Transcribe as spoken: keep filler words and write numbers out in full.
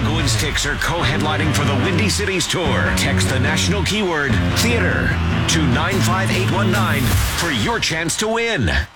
Chicago and Styx are co-headlining for the Windy Cities Tour. Text the national keyword theater to nine five eight one nine for your chance to win.